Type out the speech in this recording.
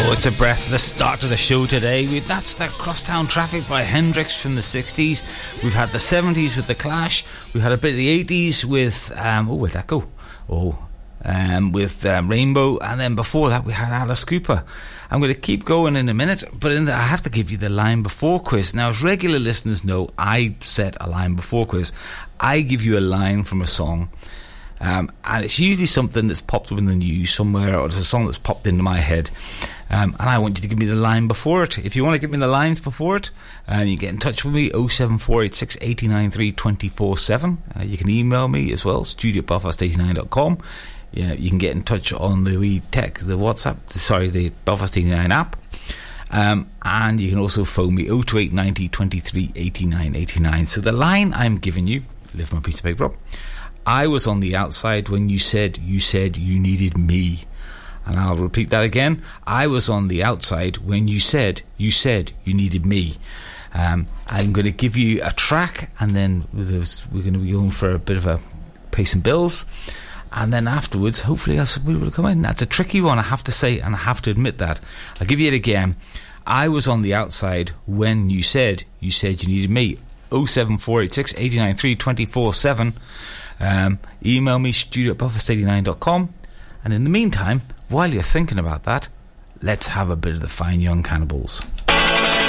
It's a breath at the start of the show today. That's the Crosstown Traffic by Hendrix from the 60s. We've had the 70s with The Clash. We've had a bit of the 80s with where'd that go? With Rainbow. And then before that we had Alice Cooper. I'm going to keep going in a minute, but I have to give you the line before quiz. Now, as regular listeners know, I set a line before quiz. I give you a line from a song. And it's usually something that's popped up in the news somewhere, or it's a song that's popped into my head, and I want you to give me the line before it. If you want to give me the lines before it, you get in touch with me, 07486 893 247. You can email me as well, studio@belfast89.com. You can get in touch on the the Belfast 89 app, and you can also phone me 028 90 23 89 89. So the line I'm giving you, lift my piece of paper up. I was on the outside when you said you needed me. And I'll repeat that again. I was on the outside when you said you needed me. I'm going to give you a track, and then we're going to be going for a bit of a pay some bills. And then afterwards, hopefully we will come in. That's a tricky one, I have to say, and I have to admit that. I'll give you it again. I was on the outside when you said you needed me. 07486 893 247. Email me, studio@belfast89.com. And in the meantime, while you're thinking about that, let's have a bit of the Fine Young Cannibals.